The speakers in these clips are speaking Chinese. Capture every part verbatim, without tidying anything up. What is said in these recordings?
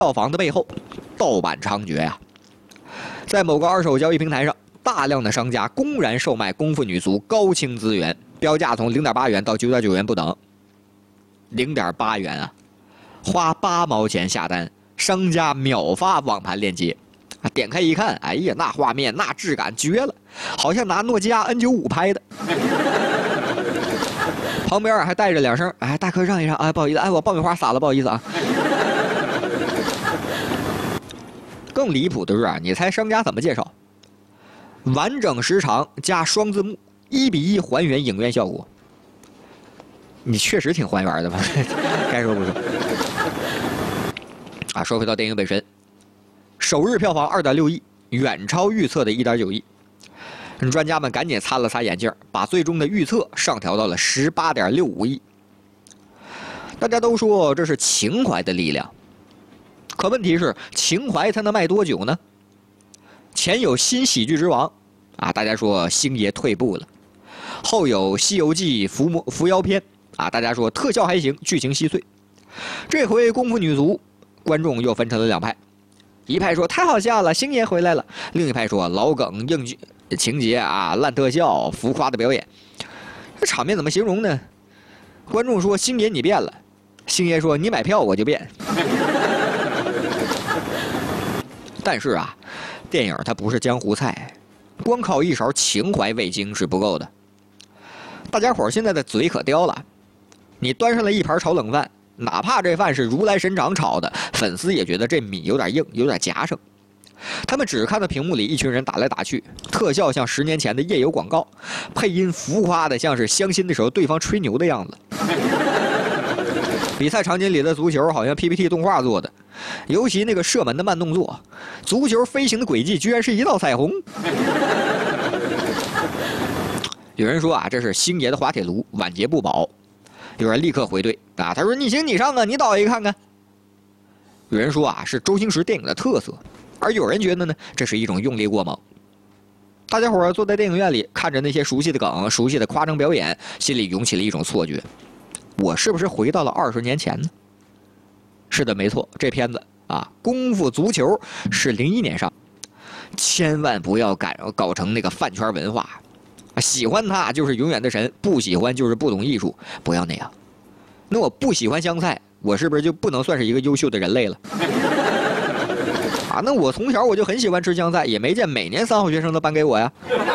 票房的背后，盗版猖獗呀、啊！在某个二手交易平台上，大量的商家公然售卖功夫女足高清资源，标价从零点八元到九点九元不等。零点八元啊，花八毛钱下单，商家秒发网盘链接。啊，点开一看，哎呀，那画面那质感绝了，好像拿诺基亚 N 九十五 拍的。旁边还带着两声，哎，大哥让一让，哎，不好意思，哎，我爆米花洒了，不好意思啊。更离谱的是啊，你猜商家怎么介绍？完整时长加双字幕，一比一还原影院效果。你确实挺还原的吧？该说不说。啊，说回到电影本身，首日票房 二点六亿，远超预测的 一点九亿。专家们赶紧擦了擦眼镜，把最终的预测上调到了 十八点六五亿。大家都说这是情怀的力量，可问题是，情怀才能卖多久呢？前有新喜剧之王，啊，大家说星爷退步了；后有《西游记》伏魔伏妖篇，啊，大家说特效还行，剧情稀碎。这回功夫女足，观众又分成了两派，一派说太好笑了，星爷回来了；另一派说老梗硬剧情节啊，烂特效，浮夸的表演。这场面怎么形容呢？观众说星爷你变了，星爷说你买票我就变。但是啊，电影它不是江湖菜，光靠一勺情怀味精是不够的。大家伙现在的嘴可刁了，你端上来一盘炒冷饭，哪怕这饭是如来神掌炒的，粉丝也觉得这米有点硬，有点夹生。他们只看到屏幕里一群人打来打去，特效像十年前的夜游广告，配音浮夸的像是相亲的时候对方吹牛的样子。比赛场景里的足球好像 P P T 动画做的，尤其那个射门的慢动作，足球飞行的轨迹居然是一道彩虹。有人说啊，这是星爷的滑铁卢，晚节不保。有人立刻回怼啊，他说你行你上啊，你导一个看看。有人说啊，是周星驰电影的特色。而有人觉得呢，这是一种用力过猛。大家伙坐在电影院里，看着那些熟悉的梗、熟悉的夸张表演，心里涌起了一种错觉：我是不是回到了二十年前呢？是的，没错，这片子啊，《功夫足球》是零一年上，千万不要搞搞成那个饭圈文化，喜欢他就是永远的神，不喜欢就是不懂艺术，不要那样。那我不喜欢香菜，我是不是就不能算是一个优秀的人类了？啊，那我从小我就很喜欢吃香菜，也没见每年三好学生都颁给我呀。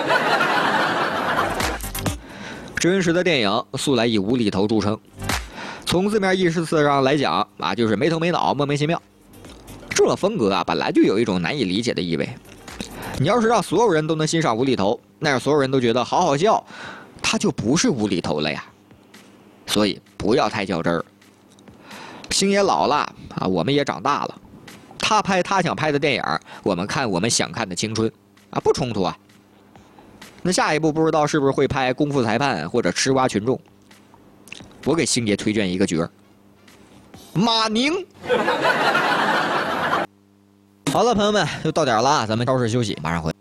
周星驰的电影素来以无厘头著称，从字面意思上来讲啊，就是没头没脑、莫名其妙。这种风格啊，本来就有一种难以理解的意味。你要是让所有人都能欣赏无厘头，那样所有人都觉得好好笑，它就不是无厘头了呀。所以不要太较真儿。星爷老了啊，我们也长大了。他拍他想拍的电影，我们看我们想看的青春，啊，不冲突啊。那下一步不知道是不是会拍《功夫裁判》或者《吃瓜群众》？我给星爷推荐一个角儿，马宁。好了，朋友们，又到点了，咱们稍事休息，马上回。